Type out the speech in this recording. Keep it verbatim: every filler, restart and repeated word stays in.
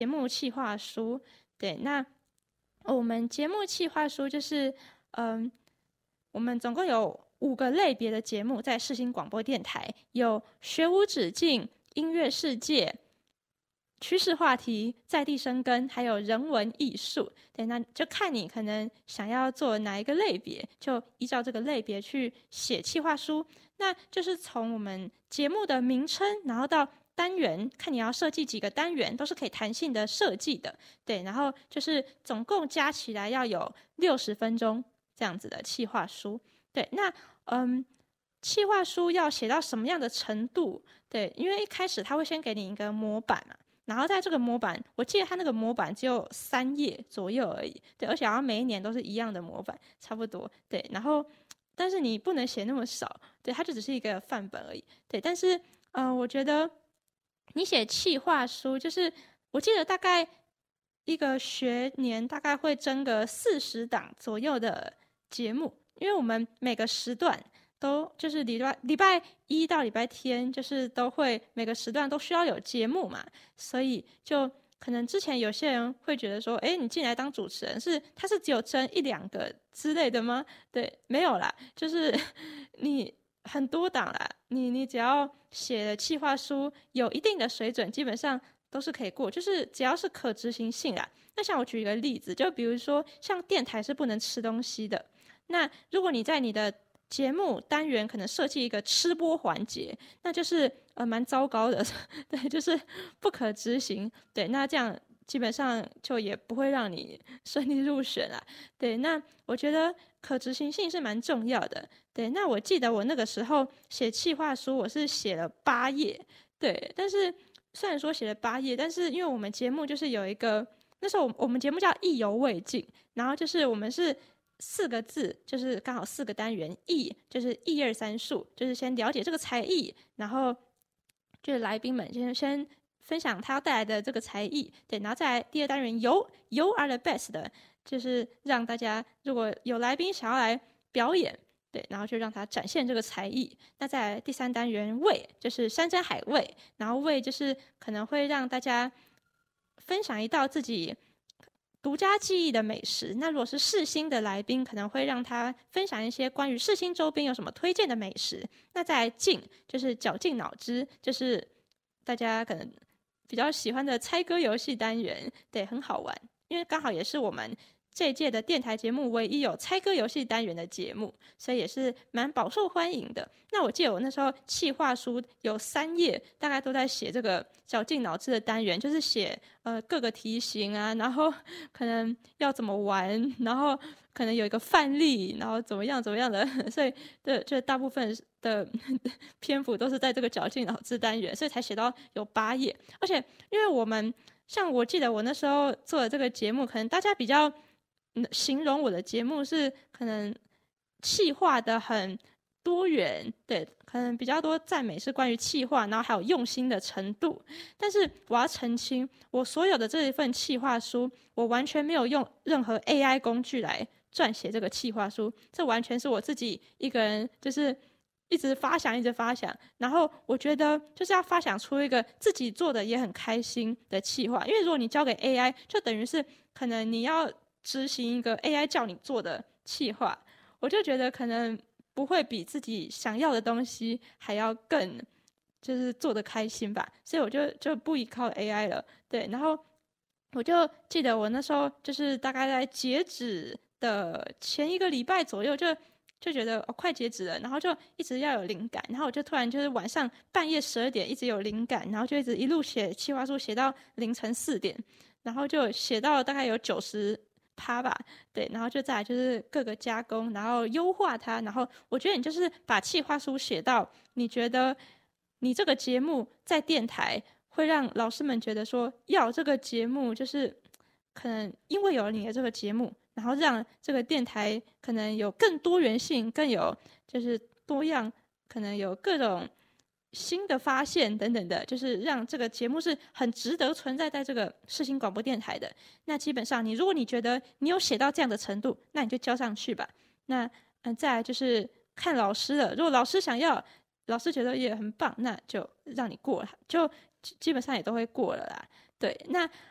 节目企划书。对，那我们节目企划书就是，嗯，我们总共有五个类别的节目在世新广播电台，有学无止境、音乐世界、趋势话题、在地生根，还有人文艺术。对，那就看你可能想要做哪一个类别，就依照这个类别去写企划书。那就是从我们节目的名称，然后到单元，看你要设计几个单元，都是可以弹性的设计的。对，然后就是总共加起来要有六十分钟这样子的企划书。对，那嗯，企划书要写到什么样的程度？对，因为一开始他会先给你一个模板嘛。然后在这个模板，我记得它那个模板只有三页左右而已，对，而且好像每一年都是一样的模板，差不多，对。然后，但是你不能写那么少，对，它就只是一个范本而已，对。但是，嗯、呃，我觉得你写企划书，就是我记得大概一个学年大概会征个四十档左右的节目，因为我们每个时段。都就是礼拜礼拜一到礼拜天，就是都会每个时段都需要有节目嘛，所以就可能之前有些人会觉得说，哎，你进来当主持人是他是只有争一两个之类的吗？对，没有啦，就是你很多档啦，你你只要写的企划书有一定的水准，基本上都是可以过，就是只要是可执行性啦。那像我举一个例子，就比如说像电台是不能吃东西的，那如果你在你的节目单元可能设计一个吃播环节，那就是呃蛮糟糕的，对，就是不可执行。对，那这样基本上就也不会让你顺利入选啦。对，那我觉得可执行性是蛮重要的。对，那我记得我那个时候写企划书，我是写了八页。对，但是虽然说写了八页，但是因为我们节目就是有一个那时候我们节目叫意犹未尽，然后就是我们是。四个字就是刚好四个单元，艺就是一二三数，就是先了解这个才艺，然后就是来宾们先先分享他要带来的这个才艺，对，然后再来第二单元游游 are the best 的，就是让大家如果有来宾想要来表演，对，然后就让他展现这个才艺。那在第三单元味就是山珍海味，然后味就是可能会让大家分享一道自己。独家记忆的美食，那如果是世新的来宾，可能会让他分享一些关于世新周边有什么推荐的美食。那再来劲，就是绞尽脑汁，就是大家可能比较喜欢的猜歌游戏单元，对，很好玩，因为刚好也是我们这一届的电台节目唯一有猜歌游戏单元的节目，所以也是蛮饱受欢迎的。那我记得我那时候企划书有三页，大概都在写这个绞尽脑汁的单元，就是写呃各个题型啊，然后可能要怎么玩，然后可能有一个范例，然后怎么样怎么样的，所以对，就大部分的篇幅都是在这个绞尽脑汁单元，所以才写到有八页。而且因为我们像我记得我那时候做的这个节目，可能大家比较。形容我的节目是可能企划的很多元，对，可能比较多赞美是关于企划，然后还有用心的程度。但是我要澄清，我所有的这一份企划书，我完全没有用任何 A I 工具来撰写这个企划书，这完全是我自己一个人就是一直发想，一直发想。然后我觉得就是要发想出一个自己做的也很开心的企划，因为如果你交给 A I， 就等于是可能你要。执行一个 A I 叫你做的企划，我就觉得可能不会比自己想要的东西还要更就是做得开心吧，所以我就就不依靠 A I 了。对，然后我就记得我那时候就是大概在截止的前一个礼拜左右就。就觉得哦，快截止了，然后就一直要有灵感，然后我就突然就是晚上半夜十二点一直有灵感，然后就一直一路写企划书写到凌晨四点，然后就写到大概有九十。它吧，对，然后就再来就是各个加工，然后优化它，然后我觉得你就是把企划书写到你觉得你这个节目在电台会让老师们觉得说，要这个节目就是可能因为有了你的这个节目，然后让这个电台可能有更多元性，更有就是多样，可能有各种。新的发现等等的，就是让这个节目是很值得存在在这个世新广播电台的。那基本上，你如果你觉得你有写到这样的程度，那你就交上去吧。那嗯，再来就是看老师了。如果老师想要，老师觉得也很棒，那就让你过了，就基本上也都会过了啦。对，那